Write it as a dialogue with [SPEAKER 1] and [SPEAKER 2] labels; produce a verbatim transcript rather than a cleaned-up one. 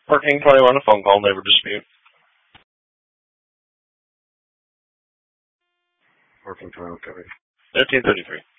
[SPEAKER 1] Working twenty-one, a phone call, neighbor dispute.
[SPEAKER 2] Working twenty-one, coverage.
[SPEAKER 1] fifteen thirty-three.